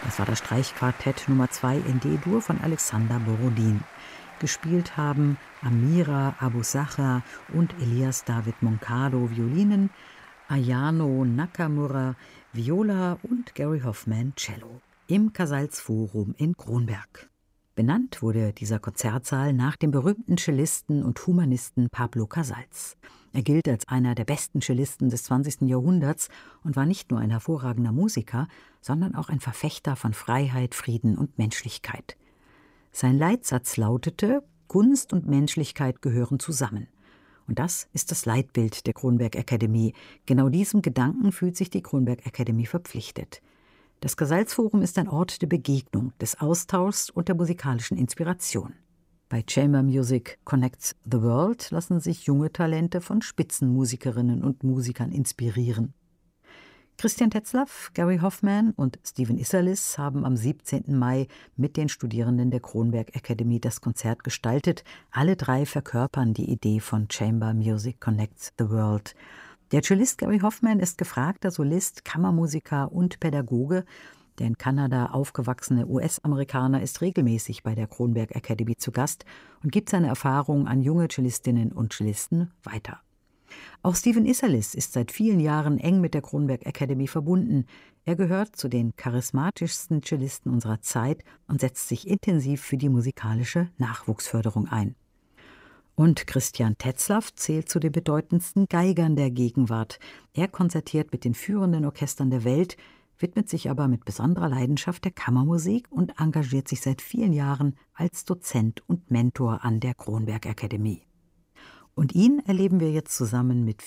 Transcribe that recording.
Das war das Streichquartett Nummer 2 in D-Dur von Alexander Borodin. Gespielt haben Amira Abusacher und Elias David Moncado Violinen, Ayano Nakamura Viola und Gary Hoffman Cello. Im Casals-Forum in Kronberg. Benannt wurde dieser Konzertsaal nach dem berühmten Cellisten und Humanisten Pablo Casals. Er gilt als einer der besten Cellisten des 20. Jahrhunderts und war nicht nur ein hervorragender Musiker, sondern auch ein Verfechter von Freiheit, Frieden und Menschlichkeit. Sein Leitsatz lautete: Kunst und Menschlichkeit gehören zusammen. Und das ist das Leitbild der Kronberg Academy. Genau diesem Gedanken fühlt sich die Kronberg Academy verpflichtet. Das Casals-Forum ist ein Ort der Begegnung, des Austauschs und der musikalischen Inspiration. Bei Chamber Music Connects the World lassen sich junge Talente von Spitzenmusikerinnen und Musikern inspirieren. Christian Tetzlaff, Gary Hoffman und Stephen Isserlis haben am 17. Mai mit den Studierenden der Kronberg Academy das Konzert gestaltet. Alle 3 verkörpern die Idee von Chamber Music Connects the World. Der Cellist Gary Hoffman ist gefragter Solist, Kammermusiker und Pädagoge. Der in Kanada aufgewachsene US-Amerikaner ist regelmäßig bei der Kronberg Academy zu Gast und gibt seine Erfahrungen an junge Cellistinnen und Cellisten weiter. Auch Stephen Isserlis ist seit vielen Jahren eng mit der Kronberg Academy verbunden. Er gehört zu den charismatischsten Cellisten unserer Zeit und setzt sich intensiv für die musikalische Nachwuchsförderung ein. Und Christian Tetzlaff zählt zu den bedeutendsten Geigern der Gegenwart. Er konzertiert mit den führenden Orchestern der Welt, widmet sich aber mit besonderer Leidenschaft der Kammermusik und engagiert sich seit vielen Jahren als Dozent und Mentor an der Kronberg Academy. Und ihn erleben wir jetzt zusammen mit